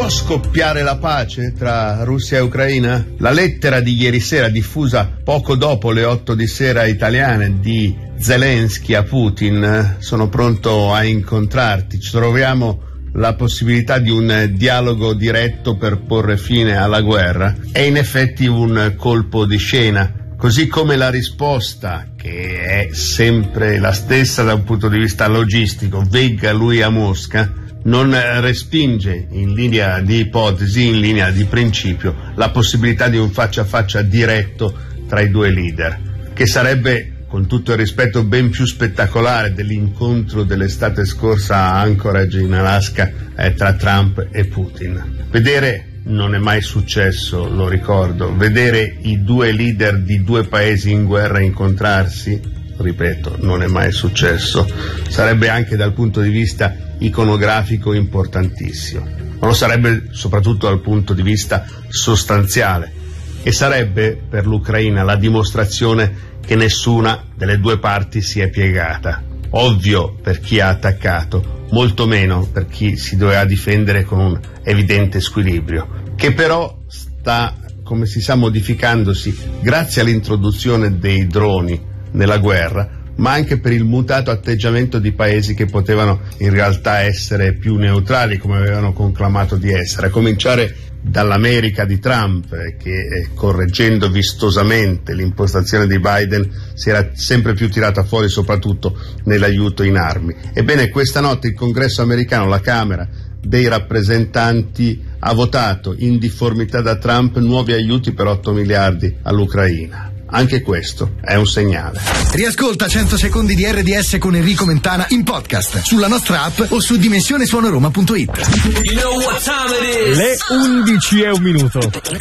Può scoppiare la pace tra Russia e Ucraina? La lettera di ieri sera, diffusa poco dopo le 8 di sera italiane, di Zelensky a Putin: sono pronto a incontrarti, ci troviamo la possibilità di un dialogo diretto per porre fine alla guerra, è in effetti un colpo di scena, così come la risposta, che è sempre la stessa da un punto di vista logistico, vegga lui a Mosca, non respinge in linea di ipotesi, in linea di principio, la possibilità di un faccia a faccia diretto tra i due leader, che sarebbe, con tutto il rispetto, ben più spettacolare dell'incontro dell'estate scorsa a Anchorage in Alaska tra Trump e Putin. Vedere, non è mai successo, lo ricordo, vedere i due leader di due paesi in guerra incontrarsi, ripeto, non è mai successo, sarebbe anche dal punto di vista iconografico importantissimo, ma lo sarebbe soprattutto dal punto di vista sostanziale, e sarebbe per l'Ucraina la dimostrazione che nessuna delle due parti si è piegata. Ovvio per chi ha attaccato, molto meno per chi si doveva difendere con un evidente squilibrio, che però sta, come si sa, modificandosi grazie all'introduzione dei droni nella guerra, ma anche per il mutato atteggiamento di paesi che potevano in realtà essere più neutrali, come avevano conclamato di essere, a cominciare dall'America di Trump, che correggendo vistosamente l'impostazione di Biden si era sempre più tirata fuori soprattutto nell'aiuto in armi. Ebbene, questa notte il Congresso americano, la Camera dei rappresentanti, ha votato in difformità da Trump nuovi aiuti per 8 miliardi all'Ucraina. Anche questo è un segnale. Riascolta 100 secondi di RDS con Enrico Mentana in podcast sulla nostra app o su dimensionesuonoroma.it. Le 11:01.